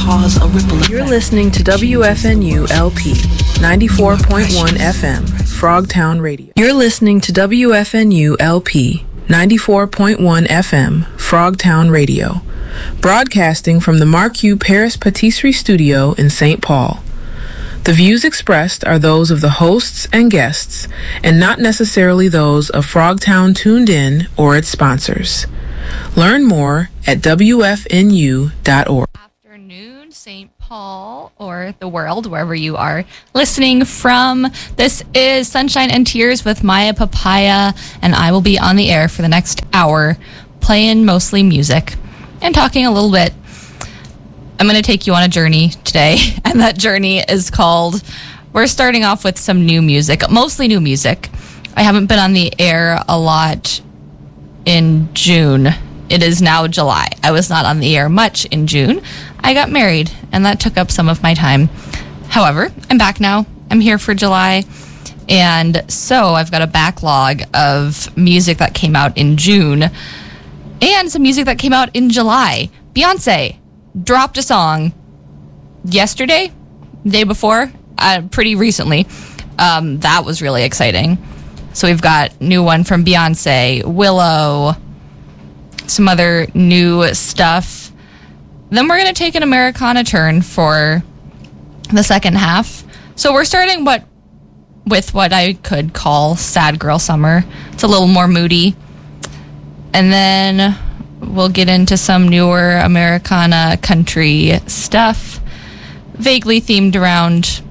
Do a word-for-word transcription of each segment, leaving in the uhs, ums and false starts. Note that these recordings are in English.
cause a ripple effect. You're listening to W F N U L P ninety-four point one F M, Frogtown Radio. You're listening to W F N U L P ninety-four point one F M, Frogtown Radio, broadcasting from the Marquis Paris Patisserie Studio in Saint Paul. The views expressed are those of the hosts and guests, and not necessarily those of Frogtown Tuned In or its sponsors. Learn more at W F N U dot org. Afternoon, Saint Paul, or the world, wherever you are listening from. This is Sunshine and Tears with Maya Papaya, and I will be on the air for the next hour, playing mostly music and talking a little bit. I'm going to take you on a journey today, and that journey is called, we're starting off with some new music, mostly new music. I haven't been on the air a lot in June. It is now July. I was not on the air much in June. I got married, and that took up some of my time. However, I'm back now. I'm here for July, and so I've got a backlog of music that came out in June and some music that came out in July. Beyonce dropped a song yesterday, day before, uh, pretty recently. Um, that was really exciting. So we've got new one from Beyonce, Willow, some other new stuff. Then we're going to take an Americana turn for the second half. So we're starting what with what I could call Sad Girl Summer. It's a little more moody. And then we'll get into some newer Americana country stuff, vaguely themed around,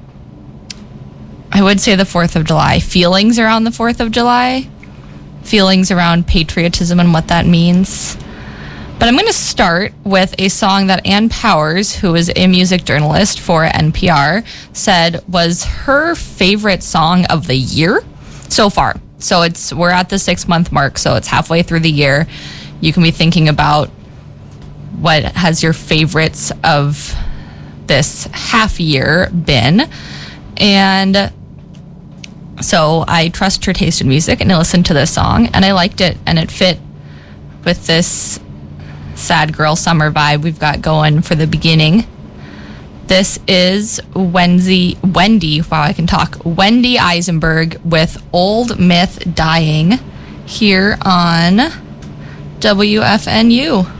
I would say, the fourth of July. Feelings around the fourth of July. Feelings around patriotism and what that means. But I'm going to start with a song that Ann Powers, who is a music journalist for N P R, said was her favorite song of the year so far. So it's we're at the six-month mark, so it's halfway through the year. You can be thinking about what has your favorites of this half year been. And so I trust her taste in music, and I listened to this song, and I liked it, and it fit with this sad girl summer vibe we've got going for the beginning. This is Wendy, Wendy, wow, I can talk, Wendy Eisenberg with Old Myth Dying here on W F N U.